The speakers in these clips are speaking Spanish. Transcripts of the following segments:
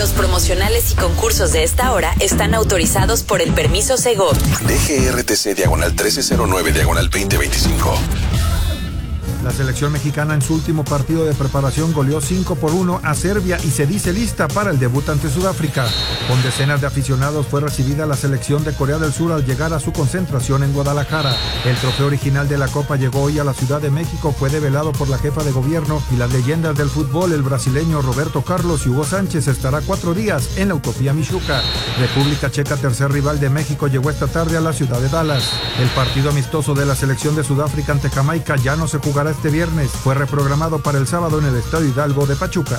Los promocionales y concursos de esta hora están autorizados por el permiso Segov. DGRTC /1309/2025. La selección mexicana en su último partido de preparación goleó 5-1 a Serbia y se dice lista para el debut ante Sudáfrica. Con decenas de aficionados fue recibida la selección de Corea del Sur al llegar a su concentración en Guadalajara. El trofeo original de la Copa llegó hoy a la Ciudad de México, fue develado por la jefa de gobierno y las leyendas del fútbol, el brasileño Roberto Carlos y Hugo Sánchez, estará 4 días en la Utopía Michuca. República Checa, tercer rival de México, llegó esta tarde a la ciudad de Dallas. El partido amistoso de la selección de Sudáfrica ante Jamaica ya no se jugará este viernes, fue reprogramado para el sábado en el Estadio Hidalgo de Pachuca.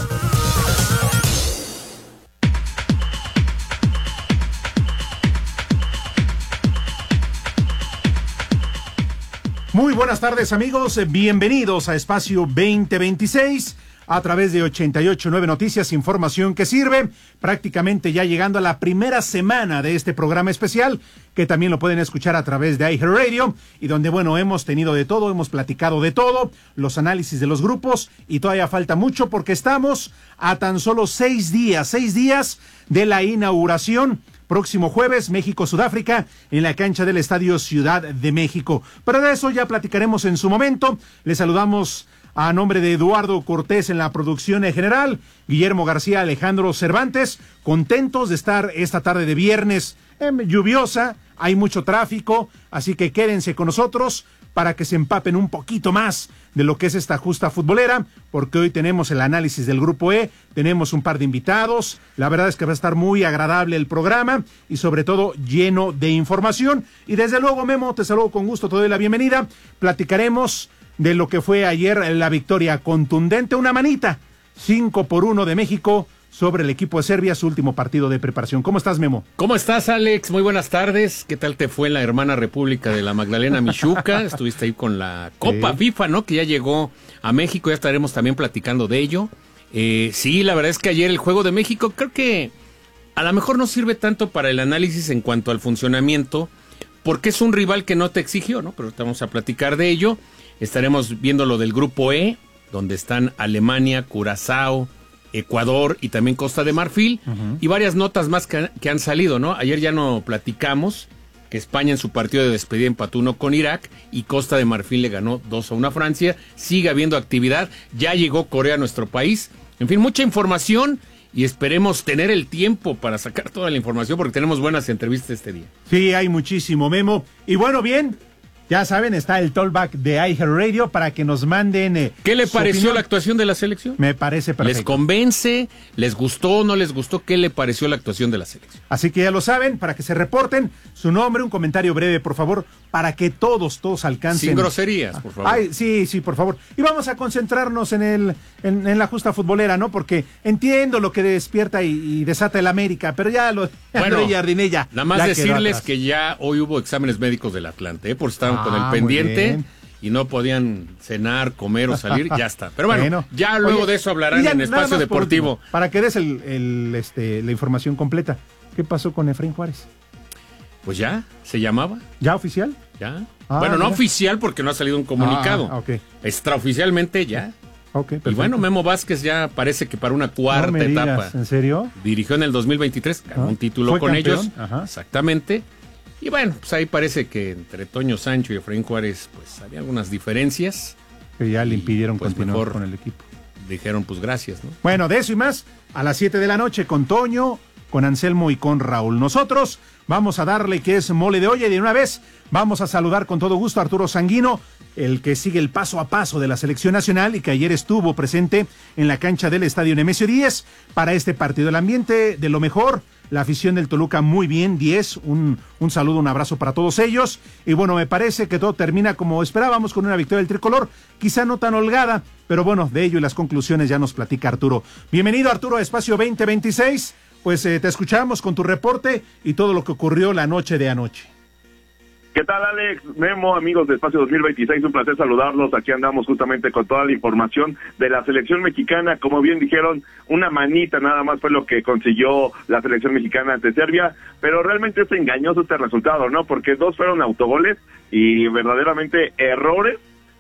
Muy buenas tardes, amigos, bienvenidos a Espacio 2026 a través de 88.9 Noticias, información que sirve, prácticamente ya llegando a la primera semana de este programa especial, que también lo pueden escuchar a través de iHeartRadio, y donde, bueno, hemos tenido de todo, hemos platicado de todo, los análisis de los grupos, y todavía falta mucho porque estamos a tan solo 6 días de la inauguración. Próximo jueves, México-Sudáfrica, en la cancha del Estadio Ciudad de México. Pero de eso ya platicaremos en su momento. Les saludamos a nombre de Eduardo Cortés en la producción general, Guillermo García, Alejandro Cervantes, contentos de estar esta tarde de viernes lluviosa, hay mucho tráfico, así que quédense con nosotros para que se empapen un poquito más de lo que es esta justa futbolera, porque hoy tenemos el análisis del Grupo E, tenemos un par de invitados, la verdad es que va a estar muy agradable el programa y sobre todo lleno de información. Y desde luego, Memo, te saludo con gusto, te doy la bienvenida, platicaremos de lo que fue ayer la victoria contundente, una manita, 5-1 de México sobre el equipo de Serbia, su último partido de preparación. ¿Cómo estás, Memo? ¿Cómo estás, Alex? Muy buenas tardes. ¿Qué tal te fue en la hermana República de la Magdalena Michuca? Estuviste ahí con la Copa FIFA, ¿no? Que ya llegó a México, ya estaremos también platicando de ello. Sí, la verdad es que ayer el juego de México creo que a lo mejor no sirve tanto para el análisis en cuanto al funcionamiento, porque es un rival que no te exigió, ¿no? Pero vamos a platicar de ello. Estaremos viendo lo del Grupo E, donde están Alemania, Curazao, Ecuador y también Costa de Marfil, y varias notas más que han salido, ¿no? Ayer ya no platicamos que España en su partido de despedida empató 1 con Irak y Costa de Marfil le ganó 2-1 a Francia. Sigue habiendo actividad, ya llegó Corea a nuestro país. En fin, mucha información y esperemos tener el tiempo para sacar toda la información porque tenemos buenas entrevistas este día. Sí, hay muchísimo, Memo. Y bueno, bien, ya saben, está el Talkback de iHeartRadio para que nos manden ¿qué le pareció la actuación de la selección? Me parece perfecto. ¿Les convence? ¿Les gustó? ¿No les gustó? ¿Qué le pareció la actuación de la selección? Así que ya lo saben, para que se reporten su nombre, un comentario breve, por favor, para que todos alcancen. Sin groserías, por favor. Ay, sí, por favor. Y vamos a concentrarnos en la justa futbolera, ¿no? Porque entiendo lo que despierta y desata el América, pero ya lo bueno, Jardinella. Nada más decirles que ya hoy hubo exámenes médicos del Atlante, por estar con el pendiente y no podían cenar, comer o salir, ya está. Pero bueno, ya luego de eso hablarán en Espacio Deportivo. Para que des la información completa. ¿Qué pasó con Efraín Juárez? Pues ya, se llamaba. ¿Ya oficial? Ya. Bueno, no oficial porque no ha salido un comunicado. Okay. Extraoficialmente ya. Okay, y bueno, Memo Vázquez ya parece que para una cuarta etapa. ¿En serio? Dirigió en el 2023, ganó un título con ellos. Exactamente. Y bueno, pues ahí parece que entre Toño Sancho y Efraín Juárez, pues había algunas diferencias. Que ya le impidieron pues continuar con el equipo. Dijeron, pues gracias, ¿no? Bueno, de eso y más, a las 7 de la noche con Toño, con Anselmo y con Raúl. Nosotros vamos a darle que es mole de olla y de una vez vamos a saludar con todo gusto a Arturo Sanguino, el que sigue el paso a paso de la selección nacional y que ayer estuvo presente en la cancha del Estadio Nemesio 10 para este partido. El ambiente de lo mejor, la afición del Toluca muy bien, 10, un saludo, un abrazo para todos ellos. Y bueno, me parece que todo termina como esperábamos, con una victoria del tricolor, quizá no tan holgada, pero bueno, de ello y las conclusiones ya nos platica Arturo. Bienvenido, Arturo, a Espacio 2026. Pues te escuchamos con tu reporte y todo lo que ocurrió la noche de anoche. ¿Qué tal, Alex? Memo, amigos de Espacio 2026, un placer saludarlos. Aquí andamos justamente con toda la información de la selección mexicana. Como bien dijeron, una manita nada más fue lo que consiguió la selección mexicana ante Serbia, pero realmente es engañoso este resultado, ¿no? Porque 2 fueron autogoles y verdaderamente errores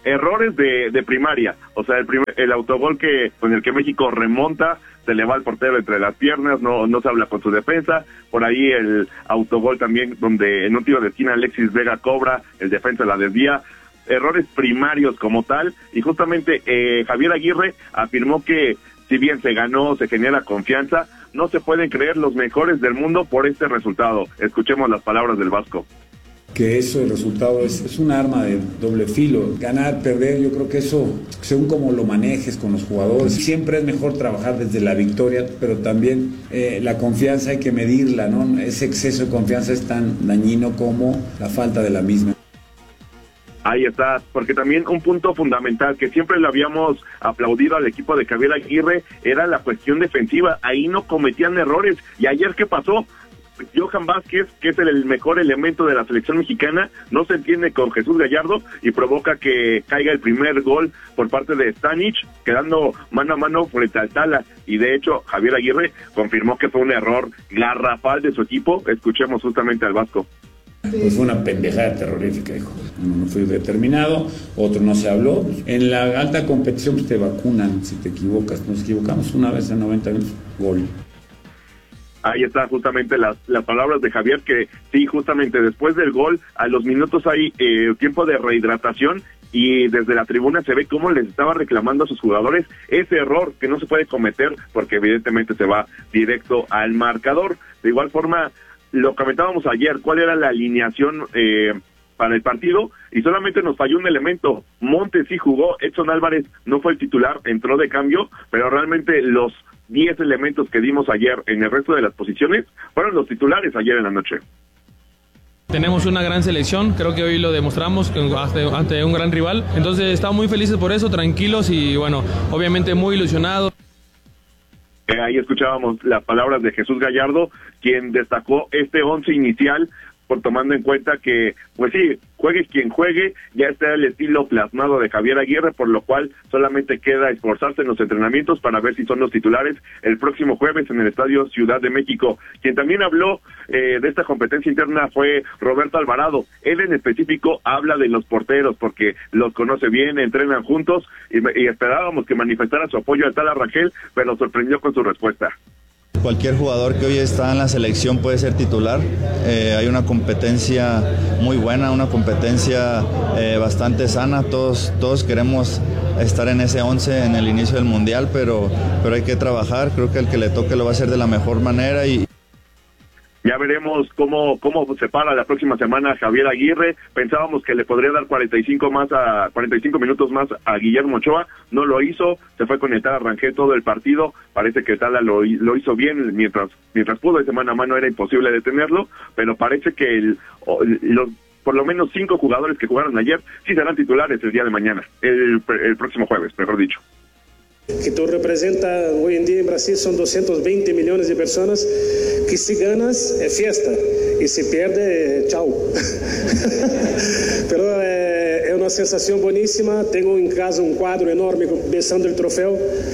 errores de primaria, o sea, el autogol con el que México remonta, se le va al portero entre las piernas, no se habla con su defensa, por ahí el autogol también donde en un tiro de esquina Alexis Vega cobra, el defensa la desvía, errores primarios como tal, y justamente Javier Aguirre afirmó que si bien se ganó, se genera confianza, no se pueden creer los mejores del mundo por este resultado. Escuchemos las palabras del Vasco. Que eso, el resultado es un arma de doble filo. Ganar, perder, yo creo que eso, según cómo lo manejes con los jugadores, siempre es mejor trabajar desde la victoria, pero también la confianza hay que medirla, ¿no? Ese exceso de confianza es tan dañino como la falta de la misma. Ahí está, porque también un punto fundamental que siempre le habíamos aplaudido al equipo de Javier Aguirre era la cuestión defensiva. Ahí no cometían errores. ¿Y ayer qué pasó? Johan Vázquez, que es el mejor elemento de la selección mexicana, no se entiende con Jesús Gallardo y provoca que caiga el primer gol por parte de Stanich, quedando mano a mano frente al Tala. Y de hecho, Javier Aguirre confirmó que fue un error garrafal de su equipo. Escuchemos justamente al Vasco. Pues fue una pendejada terrorífica, hijo. Uno no fue determinado, otro no se habló. En la alta competición pues te vacunan si te equivocas. Nos equivocamos una vez en 90 minutos, gol. Ahí está justamente las palabras de Javier, que sí, justamente después del gol, a los minutos hay tiempo de rehidratación, y desde la tribuna se ve cómo les estaba reclamando a sus jugadores ese error que no se puede cometer, porque evidentemente se va directo al marcador. De igual forma, lo comentábamos ayer, cuál era la alineación para el partido, y solamente nos falló un elemento. Montes sí jugó, Edson Álvarez no fue el titular, entró de cambio, pero realmente los 10 elementos que dimos ayer en el resto de las posiciones fueron los titulares ayer en la noche. Tenemos una gran selección, creo que hoy lo demostramos ante un gran rival, entonces estamos muy felices por eso, tranquilos y bueno, obviamente muy ilusionados. Ahí escuchábamos las palabras de Jesús Gallardo, quien destacó este 11 inicial, por tomando en cuenta que, pues sí, juegue quien juegue, ya está el estilo plasmado de Javier Aguirre, por lo cual solamente queda esforzarse en los entrenamientos para ver si son los titulares el próximo jueves en el Estadio Ciudad de México. Quien también habló de esta competencia interna fue Roberto Alvarado. Él en específico habla de los porteros porque los conoce bien, entrenan juntos y esperábamos que manifestara su apoyo al Tala Rangel, pero sorprendió con su respuesta. Cualquier jugador que hoy está en la selección puede ser titular. Hay una competencia muy buena, una competencia bastante sana. Todos queremos estar en ese 11 en el inicio del Mundial, pero hay que trabajar. Creo que el que le toque lo va a hacer de la mejor manera y ya veremos cómo se para la próxima semana Javier Aguirre. Pensábamos que le podría dar 45 minutos más a Guillermo Ochoa. No lo hizo, se fue con el Tala Rangel todo el partido. Parece que Tala lo hizo bien mientras pudo, de mano a mano era imposible detenerlo, pero parece que por lo menos 5 jugadores que jugaron ayer sí serán titulares el día de mañana, el próximo jueves, mejor dicho. Que tú representas hoy en día en Brasil son 220 millones de personas que si ganas es fiesta y si pierde, chao. Pero es una sensación buenísima. Tengo en casa un cuadro enorme besando el trofeo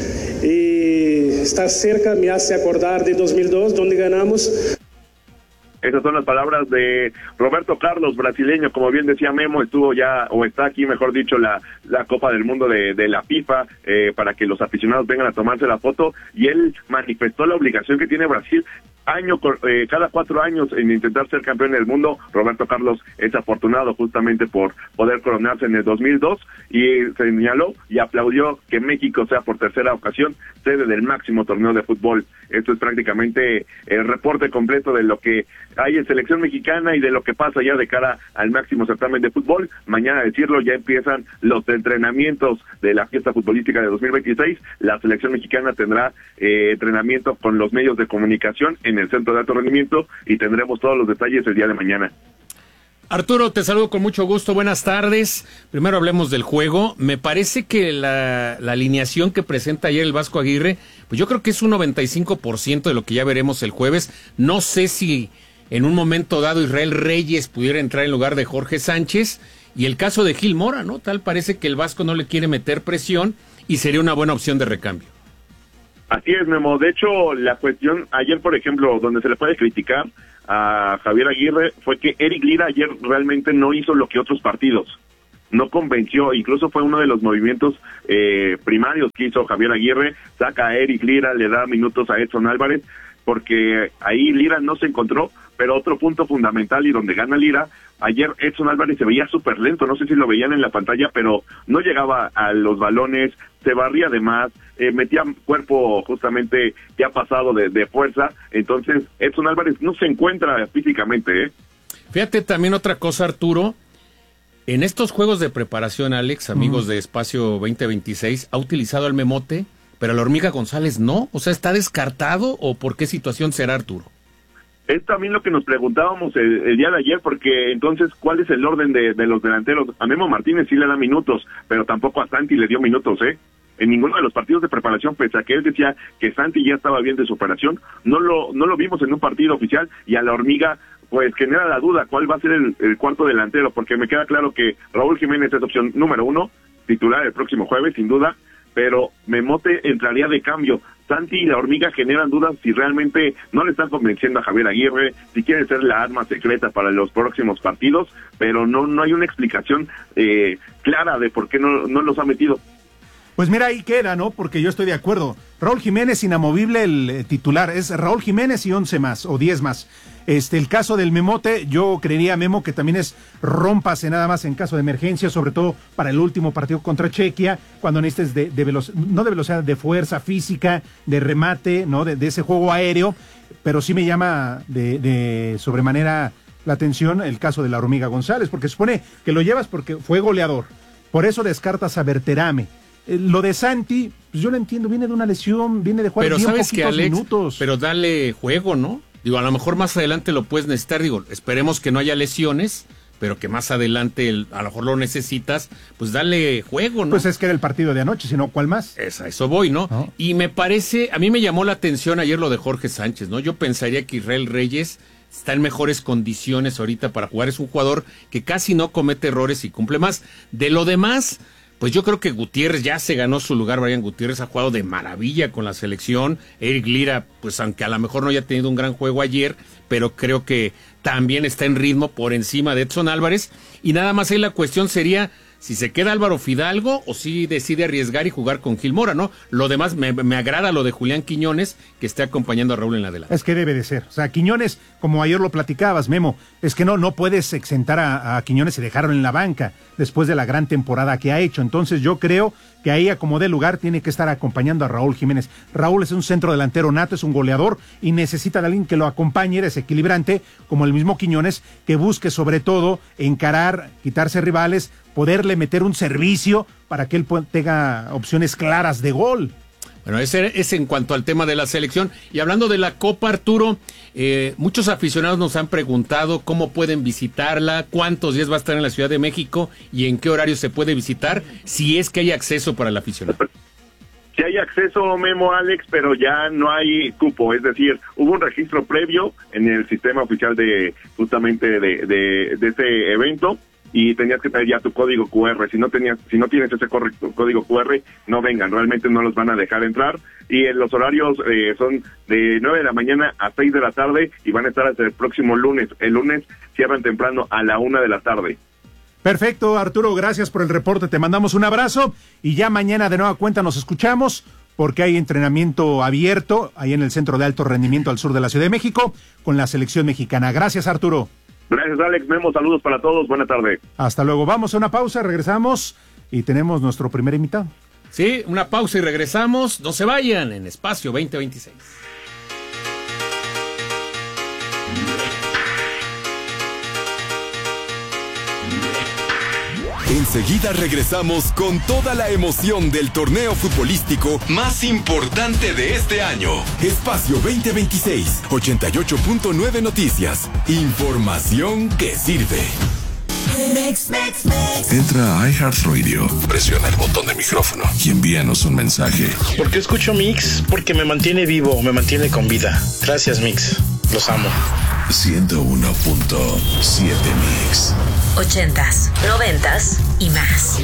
y estar cerca me hace acordar de 2002 donde ganamos. Esas son las palabras de Roberto Carlos, brasileño, como bien decía Memo, estuvo ya, o está aquí, mejor dicho, la Copa del Mundo de la FIFA, para que los aficionados vengan a tomarse la foto, y él manifestó la obligación que tiene Brasil cada 4 años en intentar ser campeón del mundo. Roberto Carlos es afortunado justamente por poder coronarse en el 2002 y señaló y aplaudió que México sea por tercera ocasión sede del máximo torneo de fútbol. Esto es prácticamente el reporte completo de lo que hay en selección mexicana y de lo que pasa ya de cara al máximo certamen de fútbol. Mañana, decirlo, ya empiezan los entrenamientos de la fiesta futbolística de 2026. La selección mexicana tendrá entrenamiento con los medios de comunicación en el centro de alto rendimiento y tendremos todos los detalles el día de mañana. Arturo, te saludo con mucho gusto, buenas tardes. Primero hablemos del juego. Me parece que la alineación que presenta ayer el Vasco Aguirre, pues yo creo que es un 95% de lo que ya veremos el jueves. No sé si en un momento dado Israel Reyes pudiera entrar en lugar de Jorge Sánchez, y el caso de Gil Mora, ¿no? Tal parece que el Vasco no le quiere meter presión y sería una buena opción de recambio. Así es, Memo. De hecho, la cuestión ayer, por ejemplo, donde se le puede criticar a Javier Aguirre fue que Eric Lira ayer realmente no hizo lo que otros partidos. no convenció, incluso fue uno de los movimientos primarios que hizo Javier Aguirre, saca a Eric Lira, le da minutos a Edson Álvarez, porque ahí Lira no se encontró, pero otro punto fundamental y donde gana Lira, ayer Edson Álvarez se veía súper lento, no sé si lo veían en la pantalla, pero no llegaba a los balones, se barría de más, metía cuerpo justamente ya pasado de fuerza, entonces Edson Álvarez no se encuentra físicamente. Fíjate también otra cosa, Arturo, en estos juegos de preparación, Alex, amigos de Espacio 2026, ha utilizado al Memote, pero a la Hormiga González no, o sea, ¿está descartado o por qué situación será, Arturo? Es también lo que nos preguntábamos el día de ayer, porque entonces, ¿cuál es el orden de los delanteros? A Memo Martínez sí le da minutos, pero tampoco a Santi le dio minutos, En ninguno de los partidos de preparación, pese a que él decía que Santi ya estaba bien de su operación, no lo vimos en un partido oficial, y a la Hormiga pues genera la duda cuál va a ser el cuarto delantero, porque me queda claro que Raúl Jiménez es opción número 1, titular el próximo jueves, sin duda, pero Memote entraría de cambio. Santi y la Hormiga generan dudas si realmente no le están convenciendo a Javier Aguirre, si quiere ser la arma secreta para los próximos partidos, pero no hay una explicación clara de por qué no los ha metido. Pues mira, ahí queda, ¿no? Porque yo estoy de acuerdo. Raúl Jiménez, inamovible el titular. Es Raúl Jiménez y 11 más, o 10 más. El caso del Memote, yo creería, Memo, que también es rómpase nada más en caso de emergencia, sobre todo para el último partido contra Chequia, cuando necesites no de velocidad, de fuerza física, de remate, ¿no? De ese juego aéreo, pero sí me llama de sobremanera la atención el caso de la Hormiga González, porque se supone que lo llevas porque fue goleador. Por eso descartas a Berterame. Lo de Santi, pues yo lo entiendo, viene de una lesión, viene de jugar pero bien sabes poquitos que, Alex, minutos. Pero dale juego, ¿no? Digo, a lo mejor más adelante lo puedes necesitar, esperemos que no haya lesiones, pero que más adelante a lo mejor lo necesitas, pues dale juego, ¿no? Pues es que era el partido de anoche, si no, ¿cuál más? A eso voy, ¿no? Y me parece, a mí me llamó la atención ayer lo de Jorge Sánchez, ¿no? Yo pensaría que Israel Reyes está en mejores condiciones ahorita para jugar, es un jugador que casi no comete errores y cumple más. De lo demás, pues yo creo que Gutiérrez ya se ganó su lugar. Brian Gutiérrez ha jugado de maravilla con la selección. Eric Lira, pues aunque a lo mejor no haya tenido un gran juego ayer, pero creo que también está en ritmo por encima de Edson Álvarez. Y nada más ahí la cuestión sería si se queda Álvaro Fidalgo o si decide arriesgar y jugar con Gil Mora, ¿no? Lo demás me agrada lo de Julián Quiñones, que esté acompañando a Raúl en la delantera. Es que debe de ser. O sea, Quiñones, como ayer lo platicabas, Memo, es que no puedes exentar a Quiñones y dejarlo en la banca después de la gran temporada que ha hecho. Entonces yo creo que ahí, a como dé lugar, tiene que estar acompañando a Raúl Jiménez. Raúl es un centro delantero nato, es un goleador y necesita de alguien que lo acompañe, desequilibrante, como el mismo Quiñones, que busque sobre todo encarar, quitarse rivales, poderle meter un servicio para que él tenga opciones claras de gol. Bueno, ese es en cuanto al tema de la selección. Y hablando de la Copa, Arturo, muchos aficionados nos han preguntado cómo pueden visitarla, cuántos días va a estar en la Ciudad de México y en qué horario se puede visitar, si es que hay acceso para el aficionado. Sí hay acceso, Memo, Alex, pero ya no hay cupo, es decir, hubo un registro previo en el sistema oficial de justamente de este evento, y tenías que traer ya tu código QR. Si no tienes ese código QR, no vengan, realmente no los van a dejar entrar. Y los horarios son de 9 de la mañana a 6 de la tarde y van a estar hasta el próximo lunes. El lunes cierran temprano a la 1 de la tarde. Perfecto, Arturo, gracias por el reporte, te mandamos un abrazo y ya mañana de nueva cuenta nos escuchamos porque hay entrenamiento abierto ahí en el Centro de Alto Rendimiento al sur de la Ciudad de México con la selección mexicana. Gracias, Arturo. Gracias, Alex. Memo, saludos para todos. Buena tarde. Hasta luego. Vamos a una pausa, regresamos y tenemos nuestro primer invitado. Sí, una pausa y regresamos. No se vayan en Espacio 2026. Enseguida regresamos con toda la emoción del torneo futbolístico más importante de este año. Espacio 2026, 88.9 Noticias. Información que sirve. Entra a iHeartRadio, presiona el botón de micrófono y envíanos un mensaje. ¿Por qué escucho Mix? Porque me mantiene vivo, me mantiene con vida. Gracias, Mix. Los amo. 101.7 Mix. 80s, 90s y más.